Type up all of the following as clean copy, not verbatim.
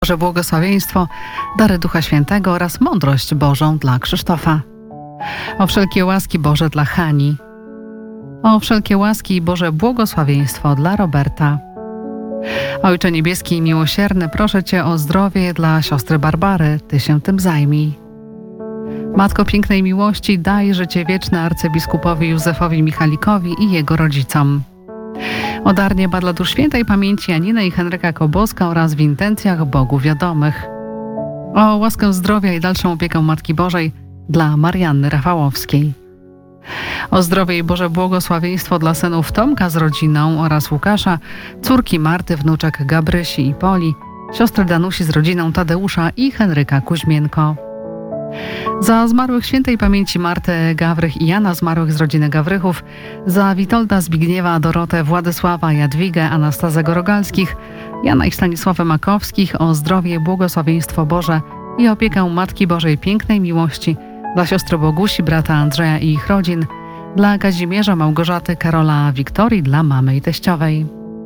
Boże błogosławieństwo, dary Ducha Świętego oraz mądrość Bożą dla Krzysztofa. O wszelkie łaski Boże dla Hani. O wszelkie łaski i Boże błogosławieństwo dla Roberta. Ojcze niebieski i miłosierny, proszę Cię o zdrowie dla siostry Barbary, Ty się tym zajmij. Matko pięknej miłości, daj życie wieczne arcybiskupowi Józefowi Michalikowi i jego rodzicom. O dar nieba dla dusz świętej pamięci Janiny i Henryka Koboska oraz w intencjach Bogu wiadomych. O łaskę zdrowia i dalszą opiekę Matki Bożej dla Marianny Rafałowskiej. O zdrowie i Boże błogosławieństwo dla synów Tomka z rodziną oraz Łukasza, córki Marty, wnuczek Gabrysi i Poli, siostry Danusi z rodziną Tadeusza i Henryka Kuźmienko. Za zmarłych świętej pamięci Martę Gawrych i Jana zmarłych z rodziny Gawrychów, za Witolda, Zbigniewa, Dorotę, Władysława, Jadwigę, Anastazego Rogalskich, Jana i Stanisławę Makowskich, o zdrowie, błogosławieństwo Boże i opiekę Matki Bożej pięknej miłości dla siostry Bogusi, brata Andrzeja i ich rodzin, dla Kazimierza, Małgorzaty, Karola, Wiktorii, dla mamy i teściowej.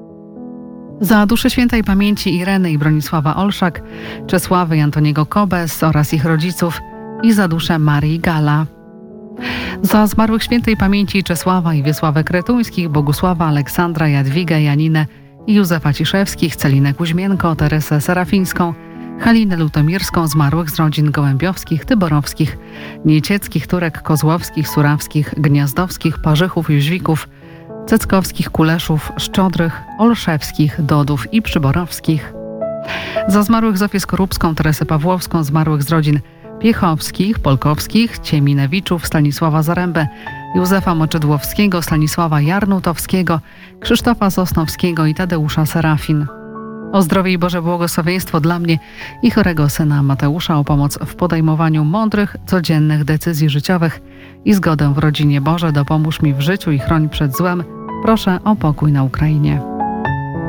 Za duszę świętej pamięci Ireny i Bronisława Olszak, Czesławy i Antoniego Kobes oraz ich rodziców i za duszę Marii Gala. Za zmarłych świętej pamięci Czesława i Wiesławę Kretuńskich, Bogusława, Aleksandra, Jadwigę, Janinę i Józefa Ciszewskich, Celinę Kuźmienko, Teresę Serafińską, Halinę Lutomirską, zmarłych z rodzin Gołębiowskich, Tyborowskich, Niecieckich, Turek, Kozłowskich, Surawskich, Gniazdowskich, Parzychów, Jóźwików, Ceckowskich, Kuleszów, Szczodrych, Olszewskich, Dodów i Przyborowskich. Za zmarłych Zofię Skorupską, Teresę Pawłowską, zmarłych z rodzin Piechowskich, Polkowskich, Cieminewiczów, Stanisława Zarębę, Józefa Moczydłowskiego, Stanisława Jarnutowskiego, Krzysztofa Sosnowskiego i Tadeusza Serafin. O zdrowie i Boże błogosławieństwo dla mnie i chorego syna Mateusza, o pomoc w podejmowaniu mądrych, codziennych decyzji życiowych i zgodę w rodzinie. Boże, dopomóż mi w życiu i chroń przed złem. Proszę o pokój na Ukrainie.